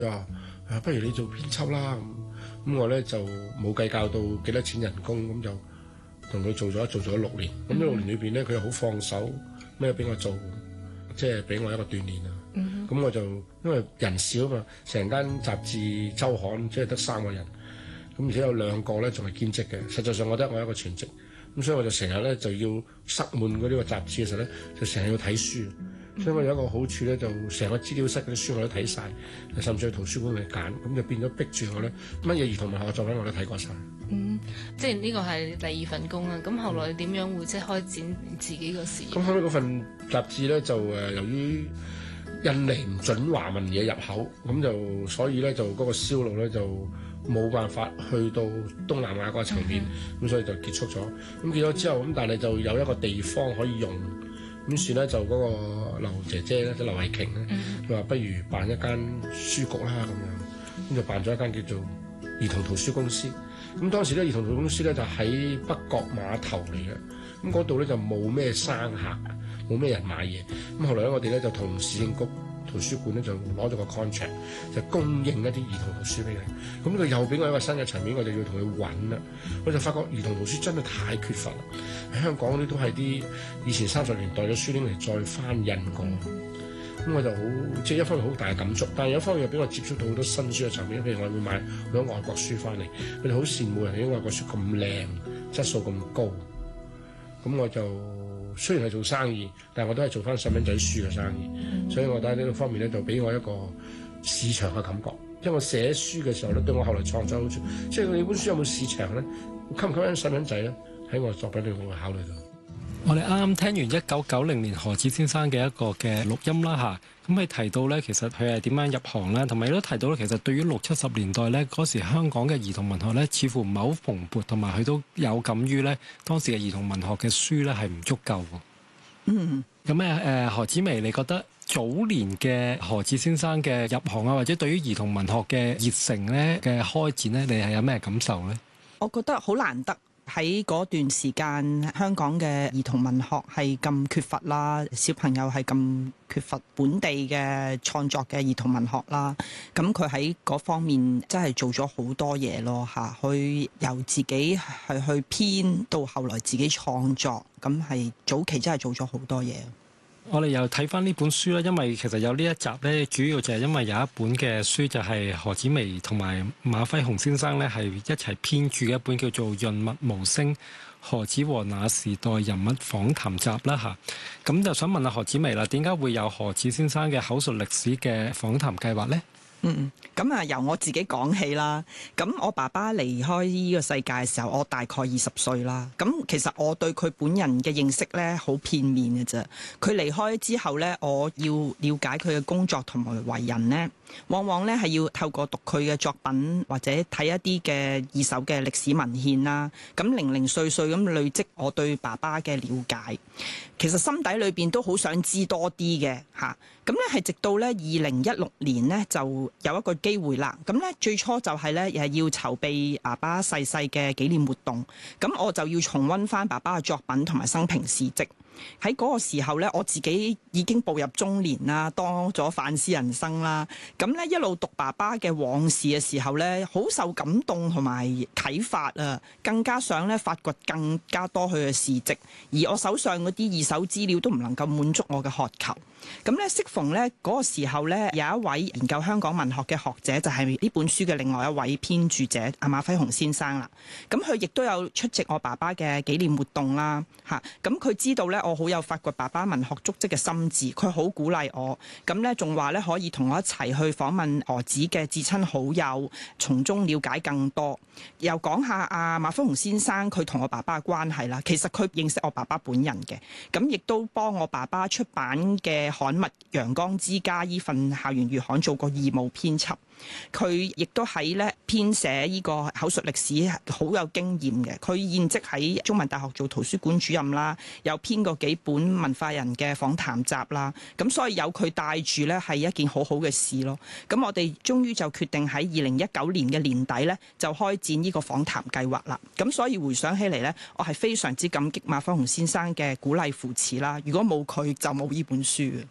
話不如你做編輯啦。咁我咧就冇計較到幾多錢人工，咁就同佢做咗6年。咁呢6年裏邊咧，佢又好放手，咩俾我做，即係俾我一個鍛鍊啊。咁我就因為人少啊嘛，成間雜誌週刊即係得3個人，咁而且有2個咧仲係兼職嘅。實際上我得我一個全職，咁所以我就成日咧就要塞滿嗰啲個雜誌嘅時候咧，就成日要睇書。所以我有一個好處咧，就成個資料室嗰啲書我都睇晒，甚至去圖書館嚟揀，咁就變咗逼住我咧，乜嘢兒童文學作品我都睇過晒。 即係呢個係第2份工啊。咁後來點樣會即係開展自己個事業？ 咁後尾嗰份雜誌咧就由於印尼唔準華文嘢入口，咁就所以咧就嗰個銷路咧就冇辦法去到東南亞嗰個層面，咁所以就結束咗。咁結咗之後，咁但係就有一個地方可以用。咁算咧就嗰個劉姐姐咧，即劉慧瓊咧，佢話不如辦一間書局啦咁樣，咁就辦咗一間叫做兒童圖書公司。咁當時咧兒童圖書公司咧就喺北角碼頭嚟嘅，咁嗰度咧就冇咩生客，冇咩人買嘢。咁後來咧我哋咧就同市政局圖書館咧就攞咗個 contract， 就供應一啲兒童圖書俾佢。咁佢又俾我一個新嘅層面，我就要同佢揾啦。我就發覺兒童圖書真係太缺乏啦。喺香港嗰啲都係啲以前30年代嘅書拎嚟再翻印過。咁我就好即係一方面好大嘅感觸，但係有一方面又俾我接觸到好多新書嘅層面。譬如我會買好多外國書翻嚟，佢哋好羨慕人哋啲外國書咁靚，質素咁高。咁我就雖然係做生意，但係我都係做翻細蚊仔書嘅生意，所以我覺得呢個方面咧就俾我一個市場嘅感覺。因為我寫書嘅時候咧，對我後來創作好處，即係你本書有冇市場咧，吸唔吸引細蚊仔咧？喺我作品裏我會考慮到。 我哋啱啱聽完1990年何梓先生嘅一個嘅錄音啦嚇，咁佢提到咧，其實佢係點樣入行啦，同埋亦都提到咧，其實對於60、70年代咧嗰時香港嘅兒童文學咧，似乎唔係好蓬勃，同埋佢都有感於咧當時嘅兒童文學嘅書咧係唔足夠嘅。咁何梓薇，你覺得早年嘅何梓先生嘅入行啊，或者對於兒童文學嘅熱誠咧嘅開展咧，你係有咩感受咧？ 我覺得好難得。喺嗰段時間，香港嘅兒童文學係咁缺乏啦，小朋友係咁缺乏本地嘅創作嘅兒童文學啦。咁佢喺嗰方面真係做咗好多嘢咯嚇，佢由自己係去編到後來自己創作，咁係早期真係做咗好多嘢。 我哋又睇翻呢本書啦，因為其實有呢一集呢，主要就係因為有一本嘅書就係何梓薇同埋馬輝雄先生呢係一齊編著嘅一本叫做《潤物無聲：何梓和那時代人物訪談集》啦嚇。咁就想問下何梓薇啦，點解會有何梓先生嘅口述歷史嘅訪談計劃呢？ 咁由我自己講起啦。咁我爸爸離開呢個世界嘅時候，我大概20歲啦。咁其實我對佢本人嘅認識呢，好片面嘅啫。佢離開之後呢，我要了解佢嘅工作同埋為人呢，往往呢係要透過讀佢嘅作品或者睇一啲嘅二手嘅歷史文獻啦。咁零零碎碎咁累積我對爸爸嘅了解。其實心底裏邊都好想知多啲嘅嚇。咁咧係直到咧2016年呢，就有一個機會啦。咁咧最初就係咧要籌備爸爸逝世嘅紀念活動，咁我就要重溫翻爸爸嘅作品同埋生平事蹟。喺嗰個時候咧，我自己已經步入中年啦，多咗反思人生啦。咁咧一路讀爸爸嘅往事嘅時候咧，好受感動同埋啟發啊，更加想咧發掘更加多佢嘅事蹟。而我手上嗰啲二手資料都唔能夠滿足我嘅渴求。咁咧適逢咧嗰個時候咧，有一位研究香港文學嘅學者，就係呢本書嘅另外一位編著者阿馬輝雄先生啦。咁佢亦都有出席我爸爸嘅紀念活動啦。咁佢知道咧我好有發掘爸爸文學足跡嘅心志，佢好鼓勵我。咁咧仲話咧可以同我一齊去訪問何梓嘅至親好友，從中了解更多。又講下阿馬輝雄先生佢同我爸爸嘅關係啦。其實佢認識我爸爸本人嘅，咁亦都幫我爸爸出版嘅刊物《陽光之家》呢份校園月刊做過義務編輯。佢亦都喺咧編寫呢個口述歷史好有經驗嘅。佢現職喺中文大學做圖書館主任啦，又編過幾本文化人嘅訪談集啦。咁所以有佢帶住咧係一件好好嘅事咯。咁我哋終於就決定喺2019年嘅年底咧就開展呢個訪談計劃啦。咁所以回想起嚟咧，我係非常之感激馬輝雄先生嘅鼓勵扶持啦。如果冇佢就冇呢本書嘅。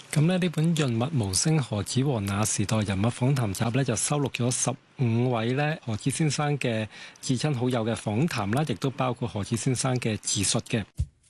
咁咧呢本《潤物無聲：何子和那時代人物訪談集》咧就收錄咗15位咧何子先生嘅至親好友嘅訪談啦，亦都包括何子先生嘅自述嘅。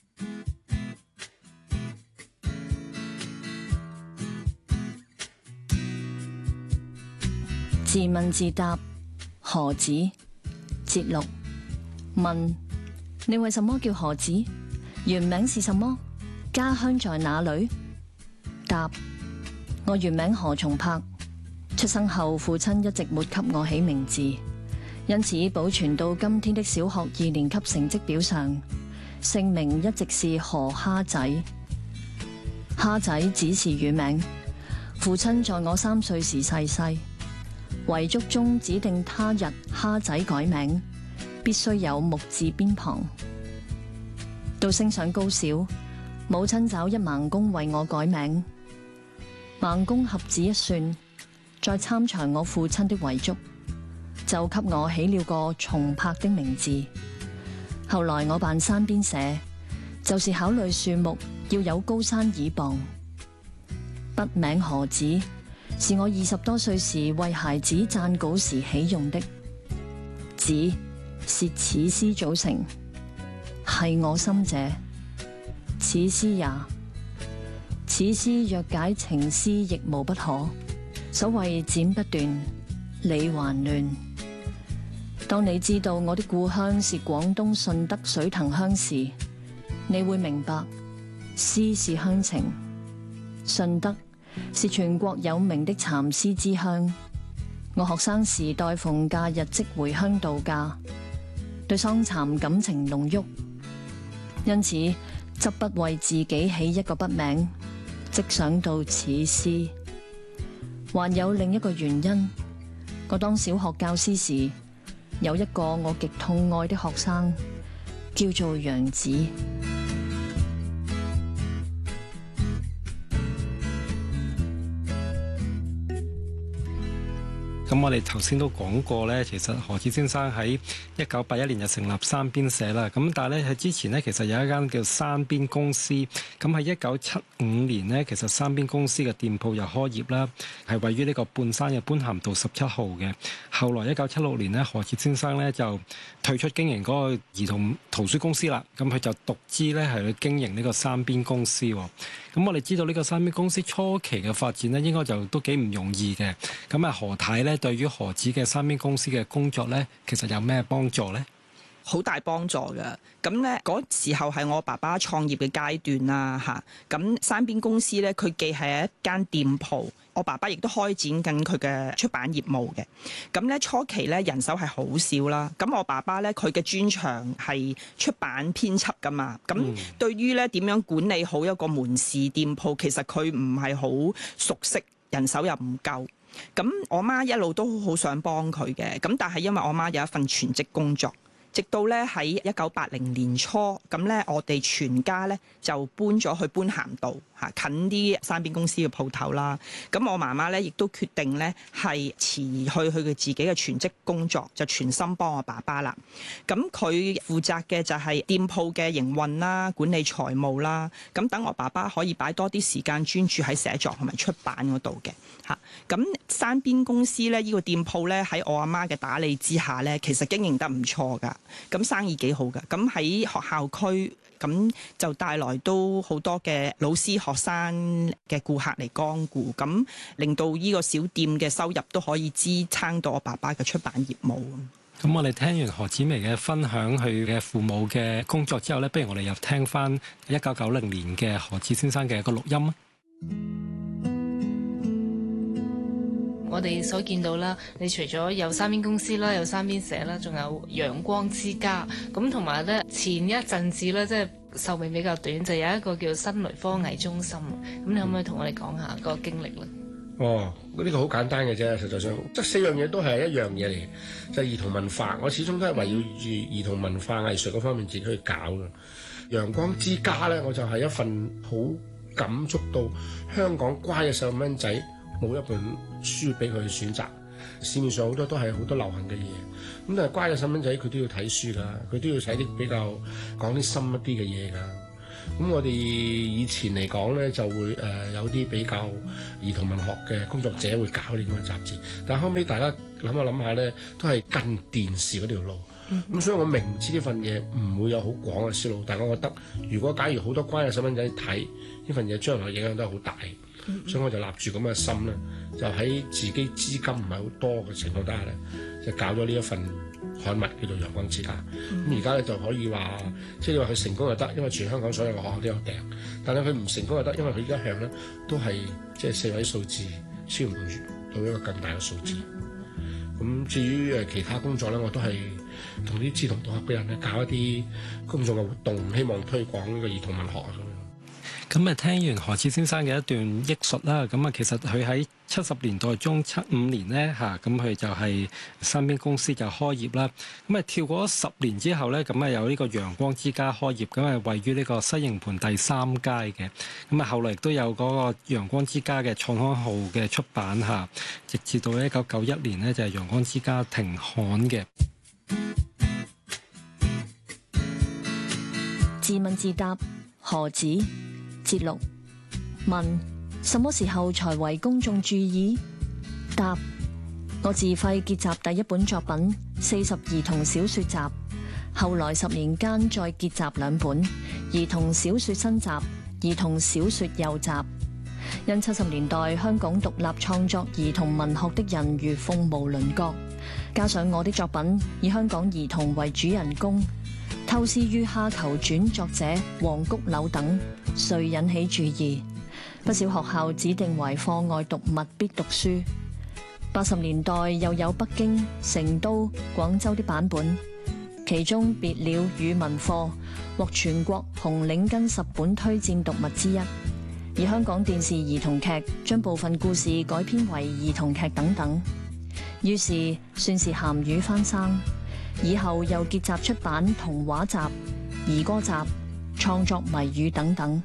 自問自答，何子節錄。問：你為什麼叫何子？原名是什麼？家鄉在哪裏？答：我原名何松柏，出生後父親一直沒給我起名字，因此保存到今天的小學2年級成績表上，姓名一直是何蝦仔。蝦仔只是乳名，父親在我3歲時逝世，遺囑中指定他日蝦仔改名，必須有木字邊旁。到升上高小，母親找一盲公為我改名，盲公合指一算，再參詳我父親的遺囑，就給我起了個松柏的名字。後來我辦山邊社，就是考慮樹木要有高山倚傍。筆名何子是我20多歲時為孩子撰稿時起用的，子是此詩組成，係我心者，此詩也。此詩若解情詩亦無不可。所謂剪不斷，理還亂。當你知道我的故鄉是廣東順德水藤鄉時，你會明白詩是鄉情。順德是全國有名的蠶絲之鄉，我學生時代逢假日即回鄉度假，對桑蠶感情濃郁，因此執筆為自己起一個筆名，即想到此詩。還有另一個原因，我當小學教師時，有一個我極痛愛的學生，叫做楊子。 咁我哋頭先都講過咧，其實何子先生喺1981年就成立山邊社啦。咁但係咧喺之前咧，其實有一間叫山邊公司。咁喺1975年呢，其實山邊公司嘅店鋪又開業啦，係位於呢個半山嘅般咸道17號嘅。後來1976年呢，何子先生咧就退出經營嗰個兒童圖書公司啦。咁佢就獨資咧係去經營呢個山邊公司。咁我哋知道呢個山邊公司初期嘅發展呢，應該就都幾唔容易嘅。咁啊何太咧對於何子嘅山邊公司嘅工作咧，其實有咩幫助咧？ 好大幫助㗎。咁咧嗰時候係我爸爸創業嘅階段啦，嚇。咁山邊公司咧，佢既係一間店鋪，我爸爸亦都開展緊佢嘅出版業務嘅。咁咧初期咧人手係好少啦。咁我爸爸咧佢嘅專長係出版編輯㗎嘛。咁對於咧點樣管理好一個門市店鋪，其實佢唔係好熟悉，人手又唔夠。咁我媽一路都好想幫佢嘅，咁但係因為我媽有一份全職工作，直到咧喺1980年初，咁咧我哋全家咧就搬咗去般咸道嚇，近啲山邊公司嘅鋪頭啦。咁我媽媽咧亦都決定咧係辭去佢嘅自己嘅全職工作，就全心幫我爸爸啦。咁佢負責嘅就係店鋪嘅營運啦、管理財務啦。咁等我爸爸可以擺多啲時間專注喺寫作同埋出版嗰度嘅嚇。咁山邊公司咧呢個店鋪咧喺我阿媽嘅打理之下咧，其實經營得唔錯㗎。咁生意幾好㗎。咁喺學校區咁就帶來都好多嘅老師學生嘅顧客嚟光顧，咁令到呢個小店嘅收入都可以支撐到我爸爸嘅出版業務。 咁我哋聽完何紫薇嘅分享佢嘅父母嘅工作之後呢，不如我哋又聽翻1990年嘅何子先生嘅一個錄音啊！ 我哋所見到啦，你除咗有山邊公司啦，有山邊社啦，仲有陽光之家，咁同埋咧前一陣子咧，即係壽命比較短，就有一個叫新雷科藝中心。咁你可唔可以同我哋講下個經歷咧？ 哦，呢個好簡單嘅啫，實際上即係4樣嘢都係一樣嘢嚟，就係兒童文化。我始終都係圍繞住兒童文化藝術嗰方面自己去搞嘅。陽光之家咧，我就係一份好感觸到香港乖嘅細路蚊仔冇一本書俾佢選擇，市面上好多都係好多流行嘅嘢，咁但係乖嘅細蚊仔佢都要睇書㗎，佢都要睇啲比較講啲深一啲嘅嘢㗎。 咁我哋以前嚟講咧，就會有啲比較兒童文學嘅工作者會搞呢啲咁嘅雜誌，但後尾大家諗下咧，都係跟電視嗰條路。咁所以我明知呢份嘢唔會有好廣嘅銷路，但係我覺得如果假如好多關嘅細蚊仔睇呢份嘢，將來影響都係好大。所以我就立住咁嘅心咧，就喺自己資金唔係好多嘅情況底下咧，就搞咗呢一份刊物叫做《陽光之家》。咁而家咧就可以話，即係你話佢成功就得，因為全香港所有嘅學校都有訂；但係佢唔成功就得，因為佢一向咧都係即係4位數字，超唔到一個更大嘅數字。咁至於其他工作咧，我都係同啲志同道合嘅人咧搞一啲公眾嘅活動，希望推廣呢個兒童文學啊咁樣。 咁聽完何子先生嘅一段憶述啦，咁其實佢喺70年代中75年呢，咁佢就係三邊公司就開業啦。咁跳過咗10年之後呢，咁有呢個陽光之家開業，咁位於呢個西營盤第3街嘅。咁後來亦都有嗰個陽光之家嘅創刊號嘅出版直至到1991年呢，就係陽光之家停刊嘅。 自問自答，何子？節錄。問：什麼時候才為公眾注意？答：我自費結集第一本作品《40兒童小說集》，後來10年間再結集2本《兒童小說新集》《兒童小說幼集》。因70年代香港獨立創作兒童文學的人如鳳毛麟角，加上我的作品以香港兒童為主人公，透視於夏球傳作者黃菊柳等，遂引起注意。不少學校指定為課外讀物必讀書。80年代又有北京、成都、廣州的版本，其中《別了》語文課獲全國紅領巾10本推薦讀物之一。而香港電視兒童劇將部分故事改編為兒童劇等等，於是算是鹹魚翻生。以後又結集出版童話集、兒歌集、創作謎語等等。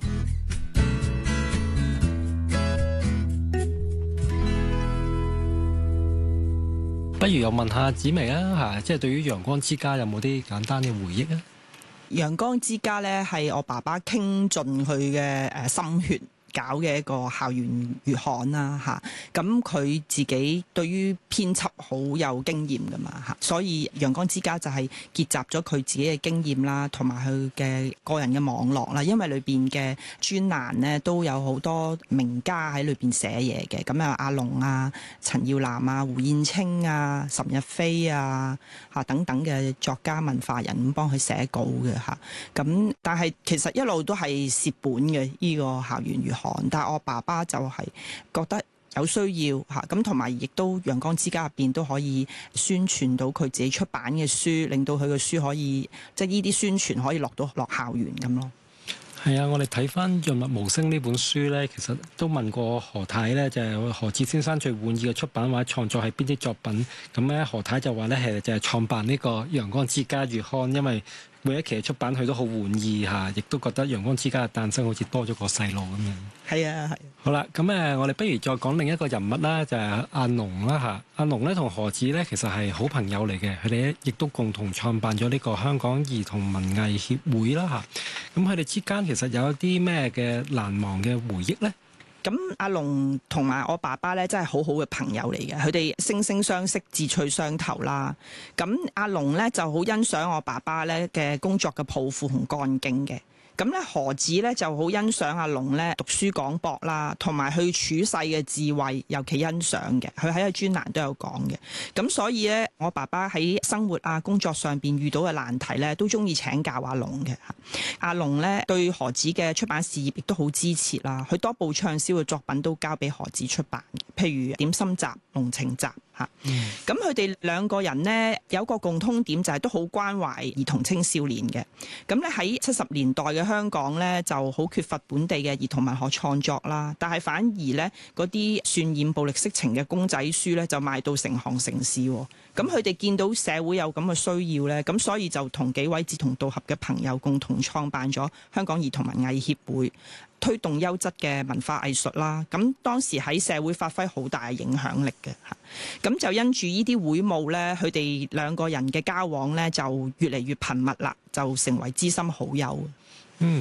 不如又問下紫薇啊，即係對於陽光之家有冇啲簡單嘅回憶啊？ 陽光之家咧係我爸爸傾盡佢嘅心血搞嘅一個校園月刊啦嚇，咁佢自己對於編輯好有經驗噶嘛嚇，所以陽光之家就係結集咗佢自己嘅經驗啦，同埋佢嘅個人嘅網絡啦，因為裏邊嘅專欄呢都有好多名家喺裏邊寫嘢嘅，咁啊阿龍啊、陳耀南啊、胡燕青啊、岑日飛啊嚇等等嘅作家文化人咁幫佢寫稿嘅嚇，咁但係其實一路都係蝕本嘅呢個校園月刊。但係我爸爸就係覺得有需要嚇，咁同埋亦都陽光之家入邊都可以宣傳到佢自己出版嘅書，令到佢嘅書可以即係呢啲宣傳可以落校園咁咯。 係啊，我哋睇翻《潤物無聲》呢本書咧，其實都問過何太咧，就係何子先生最滿意嘅出版或者創作係邊啲作品？咁咧何太就話咧係就係創辦呢個陽光之家月刊，因為每一期嘅出版佢都好滿意嚇，亦都覺得陽光之家嘅誕生好似多咗個細路咁樣。係啊，係。好啦，咁我哋不如再講另一個人物啦，就係阿龍啦嚇。阿龍咧同何子咧其實係好朋友嚟嘅，佢哋咧亦都共同創辦咗呢個香港兒童文藝協會啦嚇。咁佢哋之間其實有一啲咩嘅難忘嘅回憶咧？ 咁阿龍同埋我爸爸咧，真係好好嘅朋友嚟嘅，佢哋惺惺相惜、志趣相投啦。咁阿龍咧就好欣賞我爸爸咧嘅工作嘅抱負同幹勁嘅。咁咧何子咧就好欣賞阿龍咧讀書廣博啦，同埋佢處世嘅智慧尤其欣賞嘅。佢喺個專欄都有講嘅。咁所以咧，我爸爸喺生活啊工作上邊遇到嘅難題咧，都中意請教阿龍嘅。阿龍咧對何子嘅出版事業亦都好支持啦。佢多部暢銷嘅作品都交俾何子出版，譬如《點心集》《濃情集》嚇。咁佢哋兩個人呢，有個共通點就係都好關懷兒童青少年嘅。咁咧喺70年代嘅香港咧就好缺乏本地嘅兒童文學創作啦，但係反而咧嗰啲渲染暴力色情嘅公仔書咧就賣到成行成市。咁佢哋見到社會有咁嘅需要咧，咁所以就同幾位志同道合嘅朋友共同創辦咗香港兒童文藝協會，推動優質嘅文化藝術啦。咁當時喺社會發揮好大嘅影響力嘅嚇。咁就因住呢啲會務咧，佢哋兩個人嘅交往咧就越嚟越頻密啦，就成為知心好友。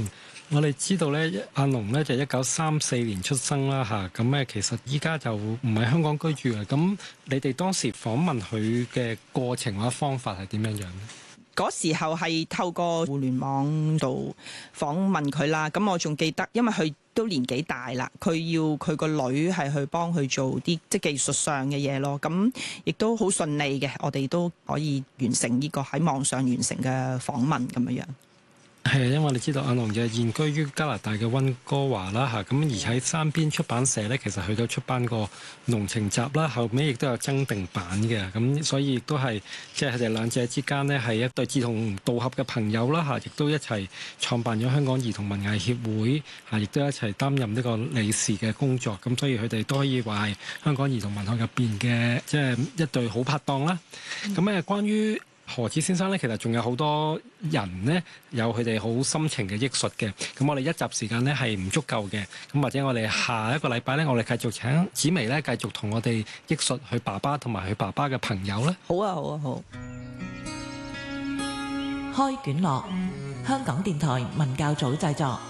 我哋知道咧，阿龍咧就1934年出生啦嚇，咁咧其實依家就唔喺香港居住嘅。咁你哋當時訪問佢嘅過程或者方法係點樣樣咧？ 嗰時候係透過互聯網度訪問佢啦。咁我仲記得，因為佢都年紀大啦，佢要佢個女係去幫佢做啲即係技術上嘅嘢咯。咁亦都好順利嘅，我哋都可以完成呢個喺網上完成嘅訪問咁樣樣。 係啊，因為你知道阿龍就現居於加拿大嘅溫哥華啦嚇，咁而喺山邊出版社咧，其實佢都出版過《濃情集》啦，後尾亦都有增訂版嘅，咁所以亦都係即係佢哋兩者之間呢，係一對志同道合嘅朋友啦嚇，亦都一齊創辦咗香港兒童文藝協會嚇，亦都一齊擔任呢個理事嘅工作，咁所以佢哋都可以話係香港兒童文學入邊嘅即係一對好拍檔啦。咁關於何子先生咧，其實仲有好多人呢，有佢哋好深情嘅憶述嘅。咁我哋一集時間呢係唔足夠嘅，咁或者我哋下一個禮拜呢，我哋繼續請紫薇呢繼續同我哋憶述佢爸爸同埋佢爸爸嘅朋友啦。 好啊，好啊，好。 開卷樂，香港電台文教組製作。